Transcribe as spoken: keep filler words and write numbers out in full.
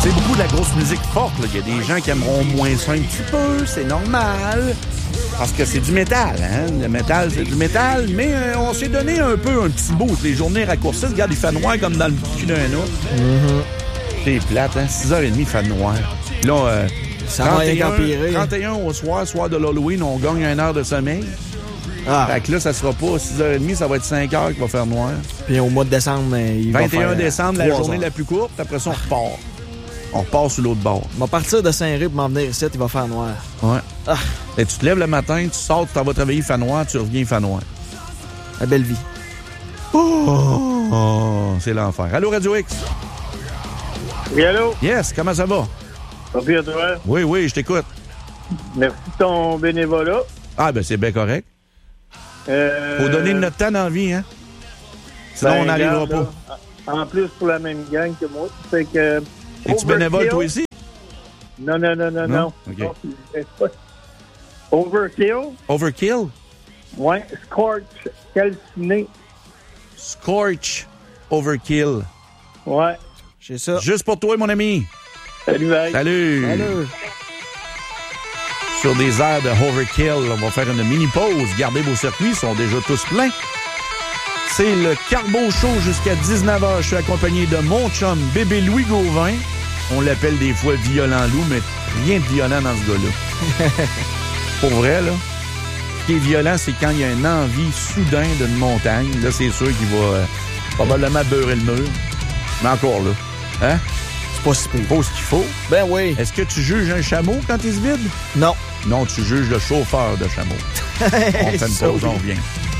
C'est beaucoup de la grosse musique forte. Il y a des gens qui aimeront moins ça un petit peu, c'est normal. Parce que c'est du métal, hein? Le métal, c'est du métal, mais euh, on s'est donné un peu un petit boost. Les journées raccourcissent, regarde, il fait noir comme dans le cul d'un autre. Mm-hmm. C'est plate, hein? six heures trente, il fait noir. Là, euh, ça va être empiré. trente et un au soir, soir de l'Halloween, on gagne une heure de sommeil. Ah. Fait que là, ça sera pas six heures trente, ça va être cinq heures qu'il va faire noir. Puis au mois de décembre, il va faire... vingt et un décembre, la journée heures. La plus courte, après ça, on repart. On repart sur l'autre bord. On va partir de Saint-Rémy pour m'en venir ici, il va faire noir. Ouais. Ah. Et tu te lèves le matin, tu sors, tu t'en vas travailler, il fait noir, tu reviens, il fait noir. La belle vie. Oh, oh c'est l'enfer. Allô, Radio X? Oui, allô? Yes, comment ça va? Ça va bien, toi? Oui, oui, je t'écoute. Merci de ton bénévolat. Ah, ben c'est bien correct. Euh... Faut donner de notre temps dans la vie, hein? Sinon, ben, on n'arrivera pas. Là, en plus, pour la même gang que moi, tu sais que... Es-tu bénévole, toi, ici? Non, non, non, non, non. OK. non Overkill. Overkill? Oui. Scorch. Calciné. Scorch. Overkill. Ouais. C'est ça. Juste pour toi, mon ami. Salut, bye. Salut. Salut. Sur des airs de Overkill, on va faire une mini-pause. Gardez vos circuits, ils sont déjà tous pleins. C'est le Carbo Show jusqu'à dix-neuf heures. Je suis accompagné de mon chum, bébé Louis Gauvin. On l'appelle des fois Violent Loup, mais rien de violent dans ce gars-là. Pour vrai, là. Ce qui est violent, c'est quand il y a une envie soudain d'une montagne. Là, c'est sûr qu'il va euh, probablement beurrer le mur. Mais encore là. Hein? C'est pas si pire. Faut ce qu'il faut. Ben oui. Est-ce que tu juges un chameau quand il se vide? Non. Non, tu juges le chauffeur de chameau. On fait une pause, on revient.